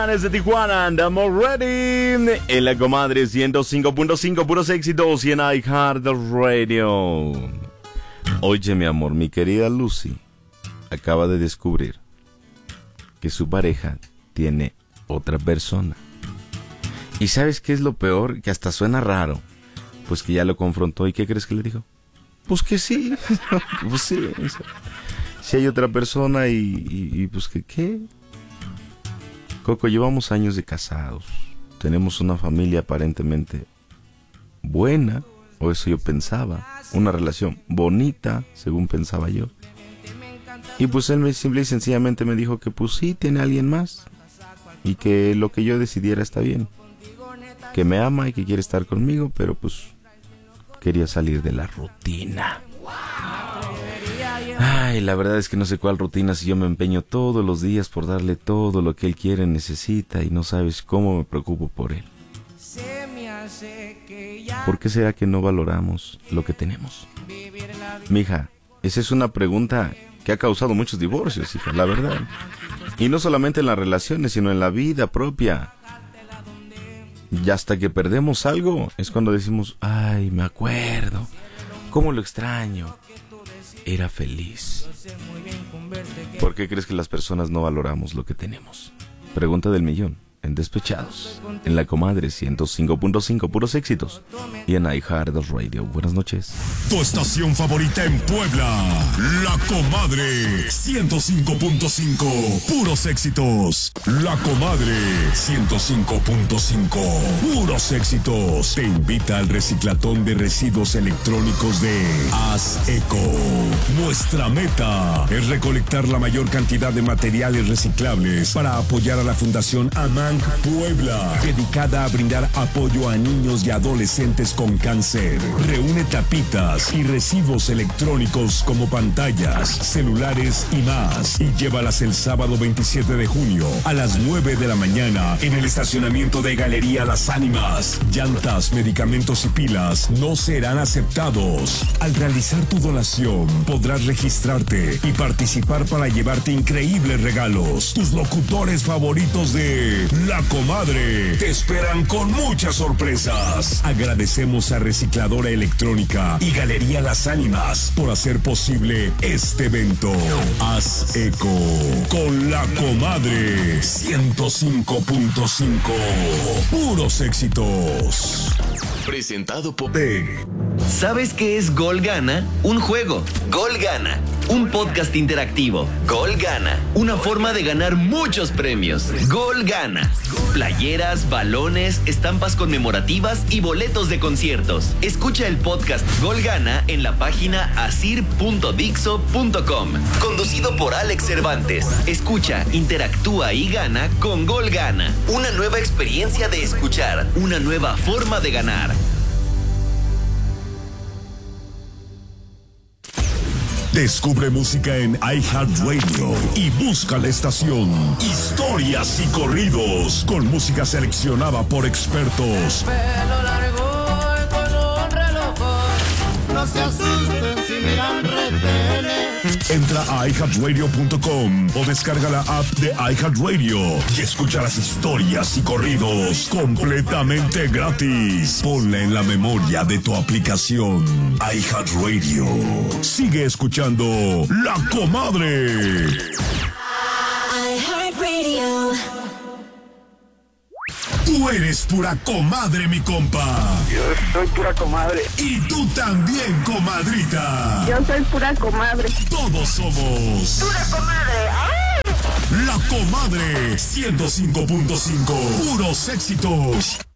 Desde Tijuana, andamos ready. En la comadre 105.5, puros éxitos y en iHeartRadio. Oye, mi amor, mi querida Lucy acaba de descubrir que su pareja tiene otra persona. ¿Y sabes qué es lo peor? Que hasta suena raro. Pues que ya lo confrontó. ¿Y qué crees que le dijo? Pues que sí. Pues sí. Si hay otra persona y pues que qué. Coco, llevamos años de casados. Tenemos una familia aparentemente buena, o eso yo pensaba. Una relación bonita, según pensaba yo. Y pues él simple y sencillamente me dijo que pues sí, tiene a alguien más. Y que lo que yo decidiera está bien. Que me ama y que quiere estar conmigo, pero pues quería salir de la rutina. Ay, la verdad es que no sé cuál rutina si yo me empeño todos los días por darle todo lo que él quiere, necesita, y no sabes cómo me preocupo por él. ¿Por qué será que no valoramos lo que tenemos? Mija, esa es una pregunta que ha causado muchos divorcios, hija, la verdad. Y no solamente en las relaciones, sino en la vida propia. Y hasta que perdemos algo, es cuando decimos, ay, me acuerdo, cómo lo extraño. Era feliz. ¿Por qué crees que las personas no valoramos lo que tenemos? Pregunta del millón, en Despechados, en la comadre 105.5, puros éxitos, y en iHeartRadio. Buenas noches. Tu estación favorita en Puebla, La Comadre 105.5, puros éxitos. La Comadre 105.5, puros éxitos. Te invita al reciclatón de residuos electrónicos de Haz Eco. Nuestra meta es recolectar la mayor cantidad de materiales reciclables para apoyar a la Fundación AMANC Puebla, dedicada a brindar apoyo a niños y adolescentes con cáncer. Reúne tapitas y residuos electrónicos como pantallas, celulares y más, y llévalas el sábado 27 de junio a las 9 de la mañana en el estacionamiento de Galería Las Ánimas. Llantas, medicamentos y pilas no serán aceptados. Al realizar tu donación podrás registrarte y participar para llevarte increíbles regalos. Tus locutores favoritos de La Comadre te esperan con muchas sorpresas. Agradecemos a Recicladora Electrónica y Galería Las Ánimas por hacer posible este evento. Haz Eco con La Comadre 105.5, puros éxitos. Presentado por... ¿Sabes qué es Gol Gana? Un juego. Gol Gana. Un podcast interactivo. Gol Gana. Una forma de ganar muchos premios. Gol Gana. Playeras, balones, estampas conmemorativas y boletos de conciertos. Escucha el podcast Gol Gana en la página asir.dixo.com. Conducido por Alex Cervantes. Escucha, interactúa y gana con Gol Gana. Una nueva experiencia de escuchar. Una nueva forma de ganar. Descubre música en iHeartRadio y busca la estación Historias y Corridos, con música seleccionada por expertos. Pelo largo y con un reloj. No se asusten si miran retenes. Entra a iHeartRadio.com o descarga la app de iHeartRadio y escucha las historias y corridos completamente gratis. Ponla en la memoria de tu aplicación iHeartRadio. Sigue escuchando La Comadre. iHeartRadio. Tú eres pura comadre, mi compa. Yo soy pura comadre. Y tú también, comadrita. Yo soy pura comadre. Todos somos ¡Pura comadre! ¡Ay! La Comadre 105.5, puros éxitos.